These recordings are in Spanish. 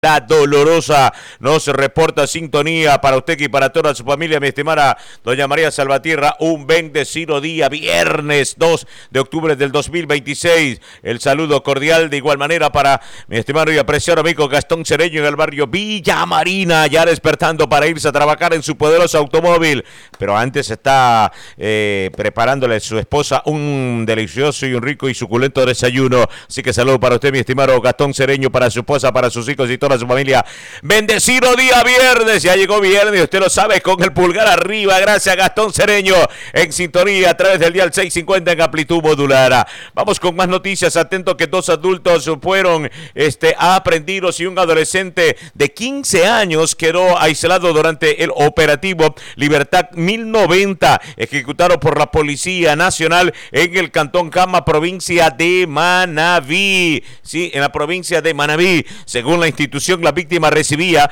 La Dolorosa nos reporta sintonía para usted y para toda su familia, mi estimada doña María Salvatierra. Un bendecido día, viernes 2 de octubre del 2026. El saludo cordial de igual manera para mi estimado y apreciado amigo Gastón Cereño en el barrio Villa Marina, ya despertando para irse a trabajar en su poderoso automóvil. Pero antes está preparándole a su esposa un delicioso y un rico y suculento desayuno. Así que saludo para usted, mi estimado Gastón Cereño, para su esposa, para sus hijos y toda su familia. Bendecido día viernes, ya llegó viernes, usted lo sabe, con el pulgar arriba. Gracias, Gastón Cereño, en sintonía a través del dial 650 en amplitud modulada. Vamos con más noticias. Atento que 2 adultos fueron aprehendidos y un adolescente de 15 años quedó aislado durante el operativo Libertad 1090, ejecutado por la Policía Nacional en el Cantón Cama, provincia de Manabí. Sí, en la provincia de Manabí. Según la institución, la víctima recibía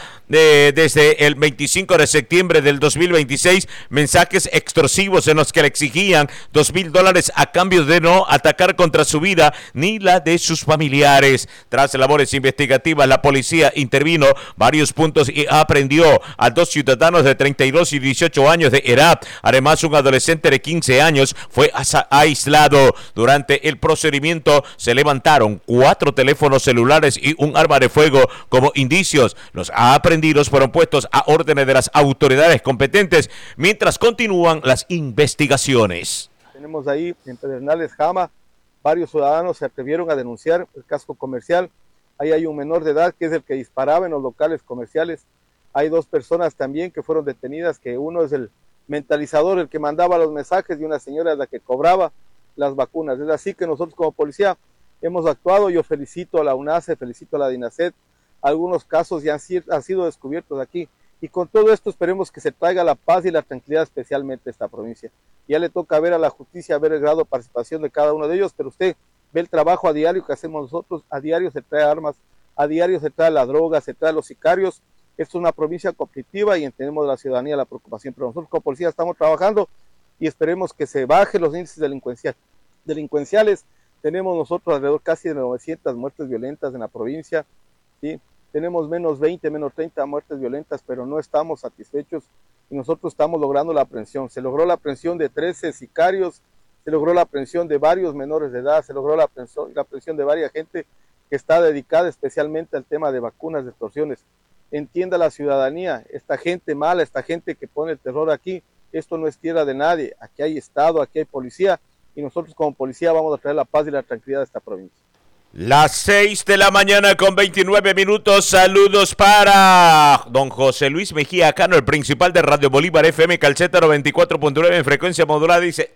desde el 25 de septiembre del 2026 mensajes extorsivos en los que le exigían $2,000 a cambio de no atacar contra su vida ni la de sus familiares. Tras labores investigativas, la policía intervino varios puntos y aprehendió a 2 ciudadanos de 32 y 18 años de edad. Además, un adolescente de 15 años fue aislado. Durante el procedimiento se levantaron 4 teléfonos celulares y un arma de fuego como indicios. Los aprehendidos fueron puestos a órdenes de las autoridades competentes mientras continúan las investigaciones. Tenemos ahí en Pedernales, Jama, varios ciudadanos se atrevieron a denunciar el casco comercial. Ahí hay un menor de edad que es el que disparaba en los locales comerciales. Hay 2 personas también que fueron detenidas, que uno es el mentalizador, el que mandaba los mensajes, y una señora la que cobraba las vacunas. Es así que nosotros como policía hemos actuado. Yo felicito a la UNACE, felicito a la DINASET. Algunos casos ya han sido descubiertos aquí, y con todo esto esperemos que se traiga la paz y la tranquilidad, especialmente a esta provincia. Ya le toca ver a la justicia, ver el grado de participación de cada uno de ellos, pero usted ve el trabajo a diario que hacemos nosotros. A diario se trae armas, a diario se trae la droga, se trae los sicarios. Esto es una provincia conflictiva y entendemos de la ciudadanía la preocupación, pero nosotros como policía estamos trabajando y esperemos que se bajen los índices delincuenciales. Tenemos nosotros alrededor casi de 900 muertes violentas en la provincia, ¿sí? Tenemos menos 20, menos 30 muertes violentas, pero no estamos satisfechos y nosotros estamos logrando la aprehensión. Se logró la aprehensión de 13 sicarios, se logró la aprehensión de varios menores de edad, se logró la aprehensión de varias gente que está dedicada especialmente al tema de vacunas, de extorsiones. Entienda la ciudadanía, esta gente mala, esta gente que pone el terror aquí, esto no es tierra de nadie. Aquí hay Estado, aquí hay policía, y nosotros como policía vamos a traer la paz y la tranquilidad a esta provincia. Las 6 de la mañana con 29 minutos. Saludos para don José Luis Mejía Cano, el principal de Radio Bolívar FM Calceta 94.9 en frecuencia modulada. Dice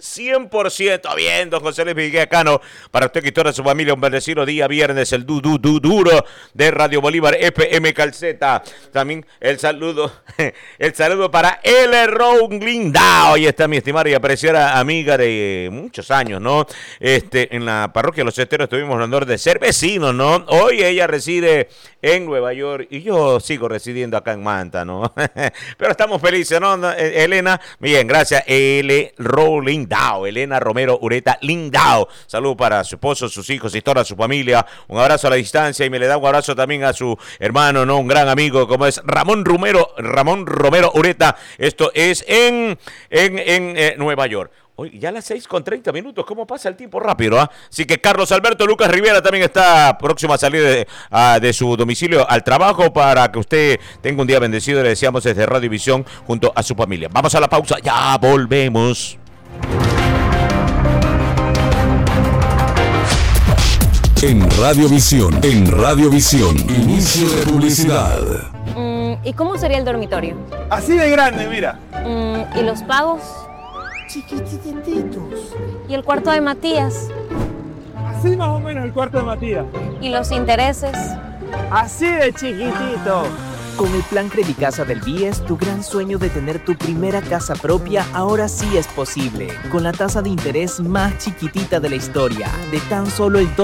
100% bien, don José Luis Mejía Cano. Para usted y toda su familia, un bendecido día viernes, el duro de Radio Bolívar FM Calceta. También el saludo para L. Lindao. Ahí está mi estimada y apreciada amiga de muchos años, ¿no? En la parroquia Los Esteros tuvimos el honor de ser vecinos, ¿no? Hoy ella reside en Nueva York y yo sigo residiendo acá en Manta, ¿no? Pero estamos felices, ¿no? Elena, bien, gracias. Lindao, Elena Romero Ureta Lindao. Saludos para su esposo, sus hijos y toda su familia. Un abrazo a la distancia y me le da un abrazo también a su hermano, ¿no? Un gran amigo como es Ramón Romero Ureta. Esto es en Nueva York. Hoy ya a las 6:30, ¿cómo pasa el tiempo rápido? Así que Carlos Alberto Lucas Rivera también está próximo a salir de su domicilio al trabajo para que usted tenga un día bendecido. Le deseamos desde Radio Visión junto a su familia. Vamos a la pausa, ya volvemos. En Radio Visión, inicio de publicidad. ¿Y cómo sería el dormitorio? Así de grande, mira. ¿Y los pagos? Chiquititos. ¿Y el cuarto de Matías? Así más o menos el cuarto de Matías. ¿Y los intereses? Así de chiquitito. Con el plan Credicasa del BIES, tu gran sueño de tener tu primera casa propia ahora sí es posible. Con la tasa de interés más chiquitita de la historia, de tan solo el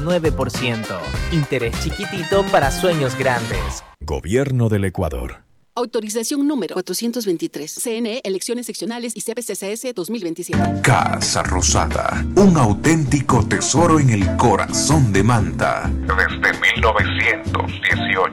2.99%. Interés chiquitito para sueños grandes. Gobierno del Ecuador. Autorización número 423. CNE, Elecciones Seccionales y CPCCS 2027. Casa Rosada, un auténtico tesoro en el corazón de Manta. Desde 1918.